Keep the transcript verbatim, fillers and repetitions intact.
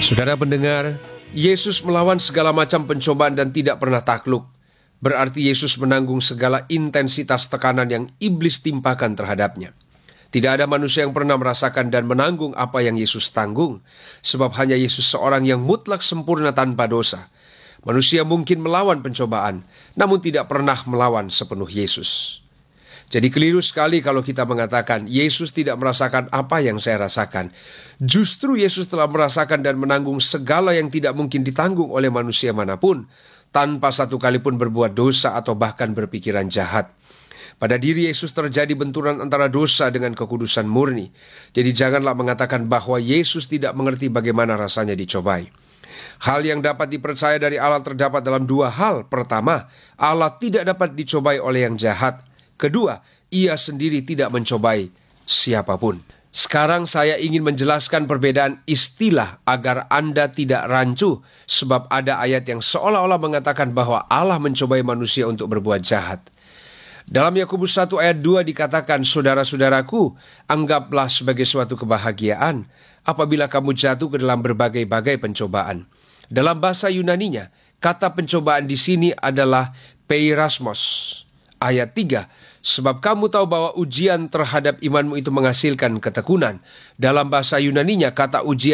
Saudara pendengar, Yesus melawan segala macam pencobaan dan tidak pernah takluk. Berarti Yesus menanggung segala intensitas tekanan yang iblis timpakan terhadapnya. Tidak ada manusia yang pernah merasakan dan menanggung apa yang Yesus tanggung, sebab hanya Yesus seorang yang mutlak sempurna tanpa dosa. Manusia mungkin melawan pencobaan, namun tidak pernah melawan sepenuh Yesus. Jadi keliru sekali kalau kita mengatakan Yesus tidak merasakan apa yang saya rasakan. Justru Yesus telah merasakan dan menanggung segala yang tidak mungkin ditanggung oleh manusia manapun, tanpa satu kali pun berbuat dosa atau bahkan berpikiran jahat. Pada diri Yesus terjadi benturan antara dosa dengan kekudusan murni. Jadi janganlah mengatakan bahwa Yesus tidak mengerti bagaimana rasanya dicobai. Hal yang dapat dipercaya dari Allah terdapat dalam dua hal. Pertama, Allah tidak dapat dicobai oleh yang jahat. Kedua, ia sendiri tidak mencobai siapapun. Sekarang saya ingin menjelaskan perbedaan istilah agar Anda tidak rancu, sebab ada ayat yang seolah-olah mengatakan bahwa Allah mencobai manusia untuk berbuat jahat. Dalam Yakobus satu ayat dua dikatakan, saudara-saudaraku, anggaplah sebagai suatu kebahagiaan apabila kamu jatuh ke dalam berbagai-bagai pencobaan. Dalam bahasa Yunaninya, kata pencobaan di sini adalah peirasmos. Ayat tiga, sebab kamu tahu bahwa ujian terhadap imanmu itu menghasilkan ketekunan. Dalam bahasa Yunaninya, kata ujian